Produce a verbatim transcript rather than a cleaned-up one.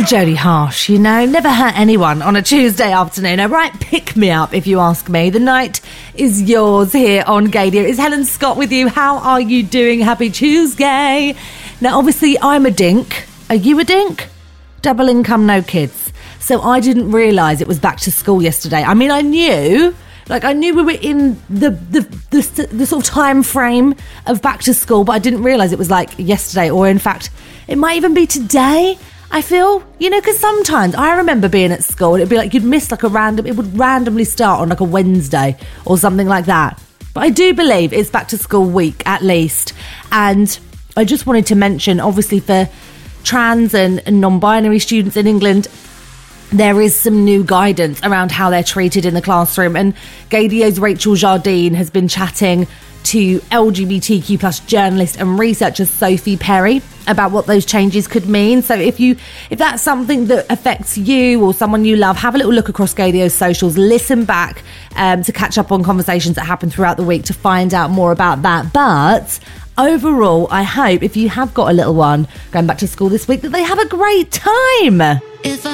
little Jodie Harsh, you know, never hurt anyone on a Tuesday afternoon. A right pick me up, if you ask me. The night is yours here on Gaydio. It's Helen Scott with you. How are you doing? Happy Tuesday. Now, obviously, I'm a dink. Are you a dink? Double income, no kids. So I didn't realise it was back to school yesterday. I mean, I knew, like, I knew we were in the the, the the sort of time frame of back to school, but I didn't realise it was like yesterday, or in fact, it might even be today. I feel, you know, because sometimes I remember being at school and it'd be like you'd miss like a random, it would randomly start on like a Wednesday or something like that. But I do believe it's back to school week at least. And I just wanted to mention, obviously, for trans and, and non-binary students in England, there is some new guidance around how they're treated in the classroom. And Gaydio's Rachel Jardine has been chatting to L G B T Q plus journalist and researcher Sophie Perry about what those changes could mean. So if you if that's something that affects you or someone you love, have a little look across Gaydio's socials, listen back um, to catch up on conversations that happen throughout the week to find out more about that. But overall, I hope if you have got a little one going back to school this week that they have a great time. If I